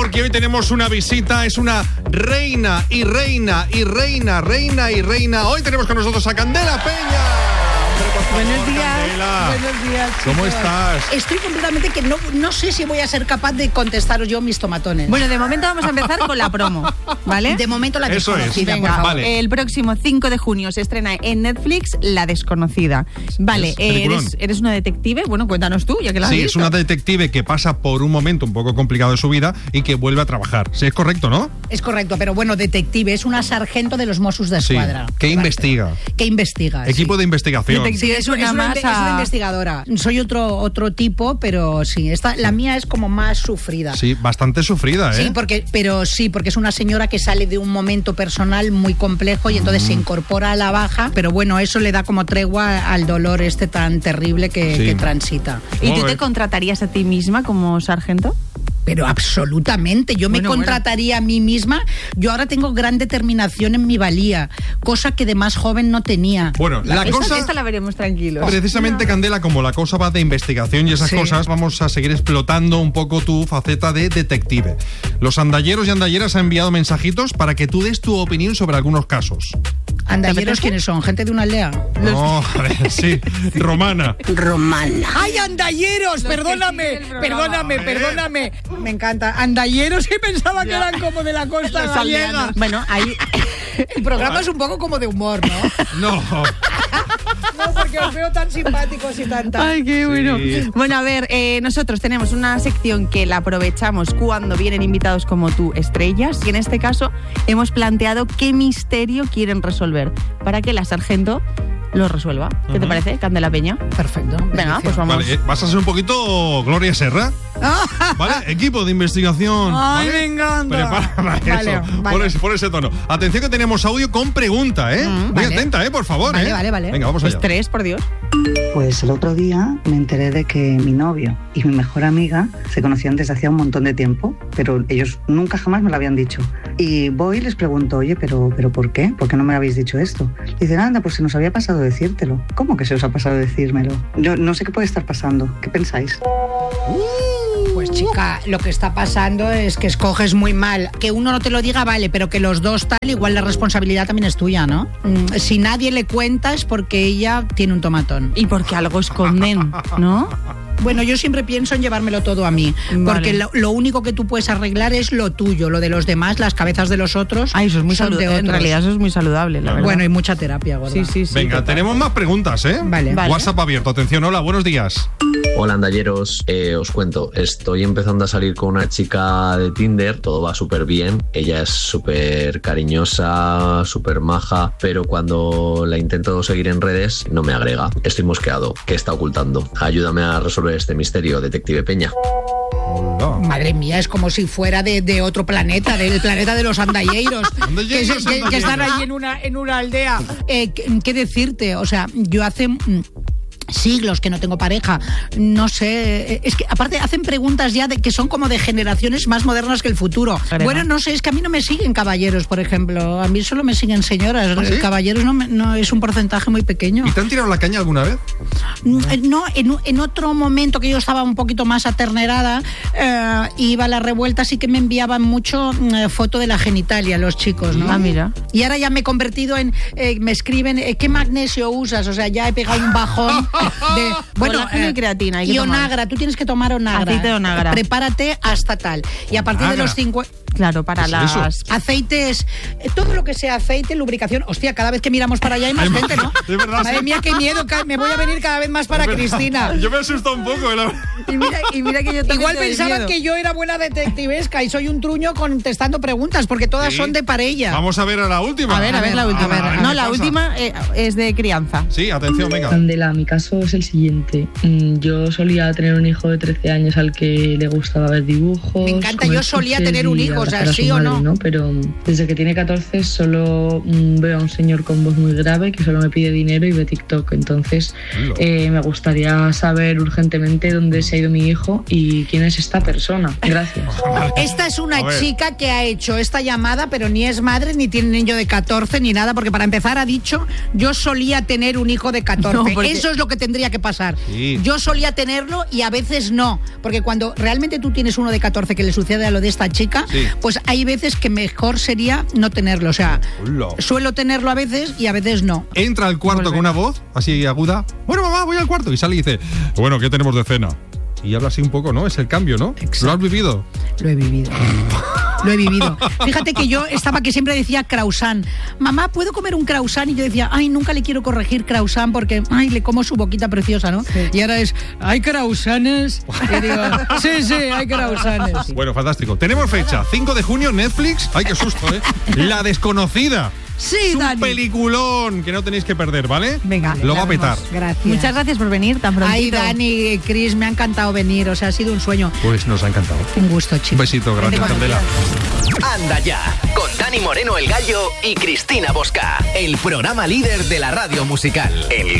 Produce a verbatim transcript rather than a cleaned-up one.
porque hoy tenemos una visita, es una reina y reina y reina, reina y reina. Hoy tenemos con nosotros a Candela Peña. Buenos días. Candela. Buenos días, chicos. ¿Cómo estás? Estoy completamente que no, no sé si voy a ser capaz de contestaros yo mis tomatones. Bueno, de momento vamos a empezar con la promo, ¿vale? De momento la Eso desconocida, es. por favor. Vale. El próximo cinco de junio se estrena en Netflix La Desconocida. Vale, Es eh, peliculón. eres, eres una detective. Bueno, cuéntanos tú, ya que la has Sí, visto. es una detective que pasa por un momento un poco complicado de su vida y que vuelve a trabajar. Sí, es correcto, ¿no? Es correcto, pero bueno, detective, es una sargento de los Mossos de Sí. Escuadra. ¿Qué Correcto. investiga? ¿Qué investiga? Equipo sí. de investigación. Detective. Es, Es una es una, más inve- es una a- investigadora. Soy otro otro tipo, pero sí, esta, la mía es como más sufrida. Sí, bastante sufrida, ¿eh? Sí, porque, pero sí, porque es una señora que sale de un momento personal muy complejo y entonces Mm. se incorpora a la baja, pero bueno, eso le da como tregua al dolor este tan terrible que, Sí. que transita. ¿Y tú Joder. te contratarías a ti misma como sargento? Pero absolutamente, yo me Bueno, contrataría a mí misma. Yo ahora tengo gran determinación en mi valía, cosa que de más joven no tenía. Bueno, la esta, cosa... esta la veremos tranquilos. Precisamente, Candela, como la cosa va de investigación y esas Sí. cosas, vamos a seguir explotando un poco tu faceta de detective. Los andalleros y andalleras han enviado mensajitos para que tú des tu opinión sobre algunos casos. ¿Andalleros apetece? quiénes son? ¿Gente de una aldea? No, joder, sí, romana. Romana. ¡Ay, andalleros! Perdóname, siguen el programa. perdóname, A ver. perdóname. Me encanta. Andalleros y pensaba que eran como de la costa Los gallega. aldeanos. Bueno, ahí... El programa es un poco como de humor, ¿no? No. No, porque os veo tan simpáticos y tan tan. Ay, qué bueno. Sí. Bueno, a ver, eh, nosotros tenemos una sección que la aprovechamos cuando vienen invitados como tú, estrellas, y en este caso hemos planteado qué misterio quieren resolver para que la sargento lo resuelva. ¿Qué te Ujú. parece, Candela Peña? Perfecto. Venga, pues vamos. Vale, eh, vas a ser un poquito Gloria Serra. ¿Vale? Equipo de investigación. Ay, ¿vale? me encanta. Prepara para Vale, eso. vale. Por, ese, por ese tono. Atención que tenemos audio con pregunta, ¿eh? Mm, Muy vale. atenta, ¿eh? Por favor, Vale, ¿eh? vale, vale. Venga, vamos allá. Estrés, por Dios. Pues el otro día me enteré de que mi novio y mi mejor amiga se conocían desde hacía un montón de tiempo, pero ellos nunca jamás me lo habían dicho. Y voy y les pregunto, oye, ¿pero, pero por qué? ¿Por qué no me habéis dicho esto? Dicen, anda, pues se nos había pasado decírtelo. ¿Cómo que se os ha pasado decírmelo? Yo no sé qué puede estar pasando. ¿Qué pensáis? Pues chica, lo que está pasando es que escoges muy mal. Que uno no te lo diga, vale, pero que los dos tal, igual la responsabilidad también es tuya, ¿no? Mm, Si nadie le cuenta es porque ella tiene un tomatón. Y porque algo esconden, ¿no? Bueno, yo siempre pienso en llevármelo todo a mí, Vale. porque lo, lo único que tú puedes arreglar es lo tuyo, lo de los demás, las cabezas de los otros. Ay, eso es muy son de saludable. En otros. realidad eso es muy saludable, la verdad. Bueno, hay mucha terapia, gorda. sí, sí, sí. Venga, total. tenemos más preguntas, ¿eh? Vale. Vale. WhatsApp abierto. Atención, hola, buenos días. Hola andalleros, eh, os cuento, estoy empezando a salir con una chica de Tinder, todo va súper bien, ella es súper cariñosa, súper maja, pero cuando la intento seguir en redes no me agrega, estoy mosqueado, ¿qué está ocultando? Ayúdame a resolver este misterio, detective Peña. Hola. Madre mía, es como si fuera de, de otro planeta, del planeta de los andalleiros, que, Andalleiros, se- que- que están andalleiros. ahí en una, en una aldea. Eh, ¿qué, qué decirte? O sea, yo hace... mm, siglos que no tengo pareja, no sé, eh, es que aparte hacen preguntas ya de que son como de generaciones más modernas que el futuro. Veremos. Bueno, no sé, es que a mí no me siguen caballeros, por ejemplo, a mí solo me siguen señoras, ¿Ah, sí? caballeros no, me- no es un porcentaje muy pequeño. ¿Y te han tirado la caña alguna vez? Mm, eh, No, en, en otro momento que yo estaba un poquito más aternerada, eh, iba a la revuelta, sí que me enviaban mucho mm, foto de la genitalia los chicos, ¿no? Ah, mira. Y ahora ya me he convertido en, eh, me escriben, eh, ¿qué magnesio usas? O sea, ya he pegado un bajón de, bueno, Colágeno y creatina hay que y tomar. onagra, tú tienes que tomar onagra. Aceite de onagra. Prepárate hasta tal. Y a partir de Onagra. los cincuenta... Claro, para ¿Qué es las... eso? Aceites, eh, todo lo que sea aceite, lubricación. Hostia, cada vez que miramos para allá hay más Hay más- gente, ¿no? de verdad, Madre sí. mía, qué miedo, ca- me voy a venir cada vez más para Cristina. Yo me he asustado un poco. ¿eh? La- Y mira, y mira que yo también Igual te doy pensaban miedo. que yo era buena detectivesca y soy un truño contestando preguntas, porque todas Sí. son de parella. Vamos a ver a la última. A ver, a ver la última. A ver, no, ¿qué la pasa? última eh, es de crianza. Sí, atención, venga. Candela, mi caso es el siguiente. Mm, Yo solía tener un hijo de trece años al que le gustaba ver dibujos. Me encanta, comer yo solía chuches tener un y hijo, o sea, abrazar a su ¿sí o madre, no? Pero mm, desde que tiene catorce solo mm, veo a un señor con voz muy grave que solo me pide dinero y ve TikTok. Entonces Hola. eh, me gustaría saber urgentemente dónde se ha ido mi hijo y quién es esta persona. Gracias. Esta es A una ver. chica que ha hecho esta llamada, pero ni es madre, ni tiene niño de catorce, ni nada, porque para empezar ha dicho, yo solía tener un hijo de catorce. No, porque- Eso es lo que tendría que pasar. Sí. Yo solía tenerlo y a veces no, porque cuando realmente tú tienes uno de catorce que le sucede a lo de esta chica, Sí. pues hay veces que mejor sería no tenerlo. O sea, Hola. suelo tenerlo a veces y a veces no. Entra al cuarto Volver. con una voz así aguda. Bueno, mamá, voy al cuarto. Y sale y dice, bueno, ¿qué tenemos de cena? Y habla así un poco, ¿no? Es el cambio, ¿no? Exacto. ¿Lo has vivido? Lo he vivido. Lo he vivido. Fíjate que yo estaba que siempre decía croissant. Mamá, ¿puedo comer un croissant? Y yo decía, ay, nunca le quiero corregir croissant porque, ay, le como su boquita preciosa, ¿no? Sí. Y ahora es, ¿hay croissants? Y digo, sí, sí, hay croissants. Bueno, fantástico. Tenemos fecha, cinco de junio, Netflix. Ay, qué susto, ¿eh? La desconocida. Sí, Es un Dani. peliculón que no tenéis que perder, ¿vale? Venga, Lo la va a petar. vemos. Gracias. Muchas gracias por venir tan prontito. Ay, Dani, Chris, me ha encantado venir. O sea, ha sido un sueño. Pues nos ha encantado. Un gusto, chicos. Un besito, gracias, Vente cuando Candela. Anda ya, con Dani Moreno el Gallo y Cristina Bosca, el programa líder de la radio musical. En